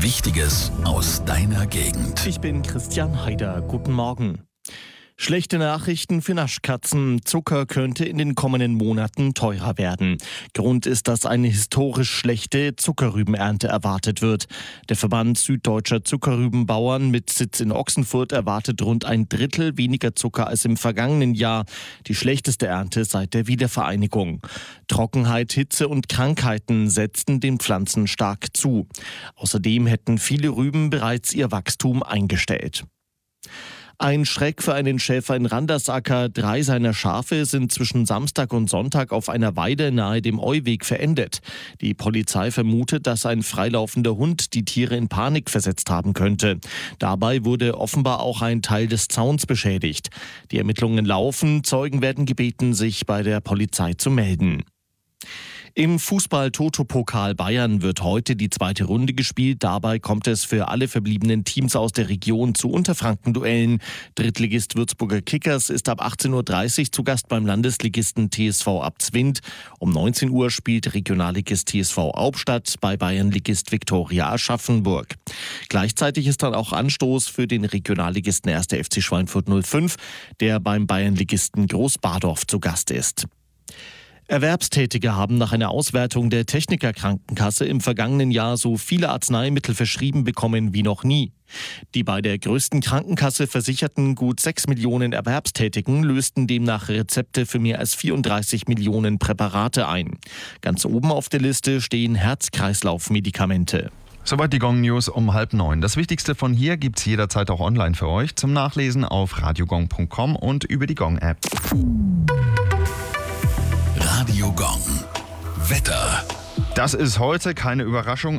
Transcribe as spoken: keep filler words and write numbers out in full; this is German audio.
Wichtiges aus deiner Gegend. Ich bin Christian Haider. Guten Morgen. Schlechte Nachrichten für Naschkatzen. Zucker könnte in den kommenden Monaten teurer werden. Grund ist, dass eine historisch schlechte Zuckerrübenernte erwartet wird. Der Verband Süddeutscher Zuckerrübenbauern mit Sitz in Ochsenfurt erwartet rund ein Drittel weniger Zucker als im vergangenen Jahr. Die schlechteste Ernte seit der Wiedervereinigung. Trockenheit, Hitze und Krankheiten setzten den Pflanzen stark zu. Außerdem hätten viele Rüben bereits ihr Wachstum eingestellt. Ein Schreck für einen Schäfer in Randersacker. Drei seiner Schafe sind zwischen Samstag und Sonntag auf einer Weide nahe dem Euweg verendet. Die Polizei vermutet, dass ein freilaufender Hund die Tiere in Panik versetzt haben könnte. Dabei wurde offenbar auch ein Teil des Zauns beschädigt. Die Ermittlungen laufen. Zeugen werden gebeten, sich bei der Polizei zu melden. Im Fußball-Toto-Pokal Bayern wird heute die zweite Runde gespielt. Dabei kommt es für alle verbliebenen Teams aus der Region zu Unterfranken-Duellen. Drittligist Würzburger Kickers ist ab achtzehn Uhr dreißig zu Gast beim Landesligisten T S V Abzwind. Um neunzehn Uhr spielt Regionalligist T S V Hauptstadt bei Bayernligist Viktoria Aschaffenburg. Gleichzeitig ist dann auch Anstoß für den Regionalligisten erster F C Schweinfurt null fünf, der beim Bayernligisten Großbadorf zu Gast ist. Erwerbstätige haben nach einer Auswertung der Technikerkrankenkasse im vergangenen Jahr so viele Arzneimittel verschrieben bekommen wie noch nie. Die bei der größten Krankenkasse versicherten gut sechs Millionen Erwerbstätigen lösten demnach Rezepte für mehr als vierunddreißig Millionen Präparate ein. Ganz oben auf der Liste stehen Herz-Kreislauf-Medikamente. Soweit die Gong News um halb neun. Das Wichtigste von hier gibt's jederzeit auch online für euch zum Nachlesen auf radiogong punkt com und über die Gong App. Radio Gong. Wetter. Das ist heute keine Überraschung.